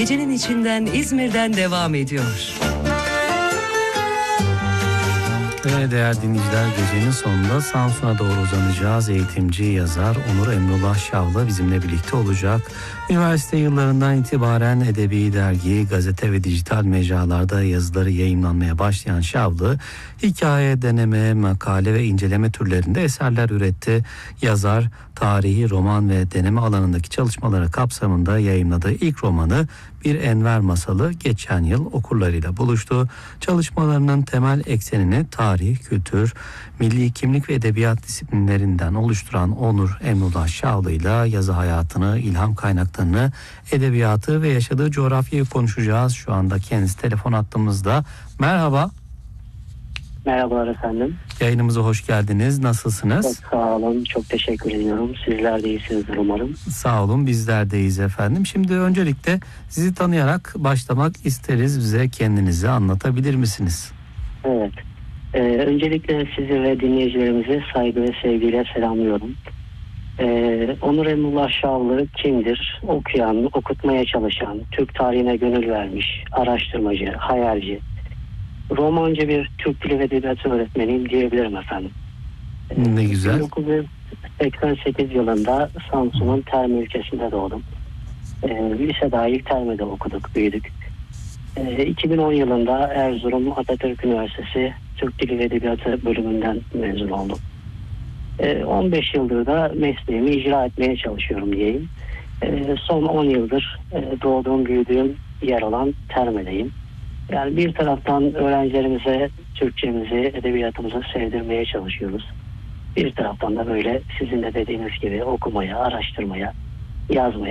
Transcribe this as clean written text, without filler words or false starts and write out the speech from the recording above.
Gecenin içinden İzmir'den devam ediyor. Ve değerli dinleyiciler, gecenin sonunda Samsun'a doğru uzanacağız. Eğitimci, yazar Onur Emrullah Şavlı bizimle birlikte olacak. Üniversite yıllarından itibaren edebi dergi, gazete ve dijital mecralarda yazıları yayımlanmaya başlayan Şavlı, hikaye, deneme, makale ve inceleme türlerinde eserler üretti. Yazar, tarihi, roman ve deneme alanındaki çalışmaları kapsamında yayımladığı ilk romanı Bir Enver Masalı geçen yıl okurlarıyla buluştu. Çalışmalarının temel eksenini tarih, kültür, milli kimlik ve edebiyat disiplinlerinden oluşturan Onur Emrullah Şavlı ile yazı hayatını, ilham kaynaklarını, edebiyatı ve yaşadığı coğrafyayı konuşacağız. Şu anda kendisi telefon hattımızda. Merhaba. Merhabalar efendim. Yayınımıza hoş geldiniz. Nasılsınız? Çok sağ olun. Çok teşekkür ediyorum. Sizler de iyisinizdir umarım. Sağ olun. Bizler de iyiyiz efendim. Şimdi öncelikle sizi tanıyarak başlamak isteriz. Bize kendinizi anlatabilir misiniz? Evet. Öncelikle sizi ve dinleyicilerimizi saygı ve sevgiyle selamlıyorum. Onur Emrullah Şavlı kimdir? Okuyan, okutmaya çalışan, Türk tarihine gönül vermiş, araştırmacı, hayalci, romancı bir Türk Dili ve Edebiyatı öğretmeniyim diyebilirim efendim. Ne güzel. 1988 yılında Samsun'un Terme ilçesinde doğdum. Lise dahil Terme'de okuduk, büyüdük. 2010 yılında Erzurum Atatürk Üniversitesi Türk Dili ve Edebiyatı bölümünden mezun oldum. 15 yıldır da mesleğimi icra etmeye çalışıyorum diyeyim. Son 10 yıldır doğduğum, büyüdüğüm yer olan Terme'deyim. Yani bir taraftan öğrencilerimize Türkçemizi, edebiyatımızı sevdirmeye çalışıyoruz. Bir taraftan da böyle sizin de dediğiniz gibi okumaya, araştırmaya, yazmaya